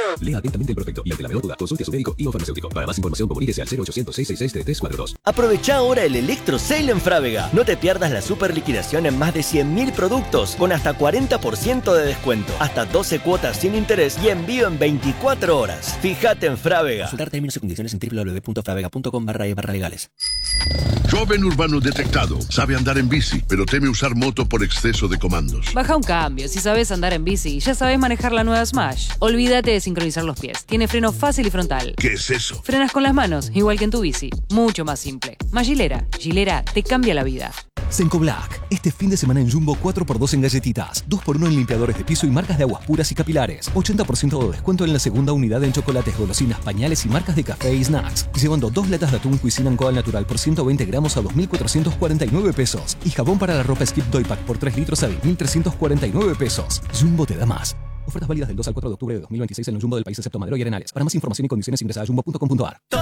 Lea atentamente el prospecto y ante la menor duda, consulte a su médico y o farmacéutico. Para más información, comuníquese al 0800-666-3342. Aprovecha ahora el Electro Sale en Frávega. No te pierdas la super liquidación en más de 100.000 productos con hasta 40% de descuento. Hasta 12 cuotas sin interés y envío en 24 horas. Fíjate en Frávega. Consultar términos y condiciones en www.fravega.com/legales. Joven urbano detectado. Sabe andar en bici, pero teme usar moto por exceso de comandos. Baja un cambio. Si sabes andar en bici, ya sabes manejar la nueva Smash. Olvídate de sincronizar los pies. Tiene freno fácil y frontal. ¿Qué es eso? Frenas con las manos, igual que en tu bici. Mucho más simple. Más Gilera. Gilera te cambia la vida. Senco Black. Este fin de semana en Jumbo 4x2 en galletitas, 2x1 en limpiadores de piso y marcas de aguas puras y capilares. 80% de descuento en la segunda unidad en chocolates, golosinas, pañales y marcas de café y snacks. Llevando 2 latas de atún Cuisine & Co al natural por 120 gramos a 2.449 pesos. Y jabón para la ropa Skip Toy Pack por 3 litros a 10.349 pesos. Jumbo te da más. Ofertas válidas del 2 al 4 de octubre de 2026 en el Jumbo del país excepto Madero y Arenales. Para más información y condiciones ingresa a jumbo.com.ar.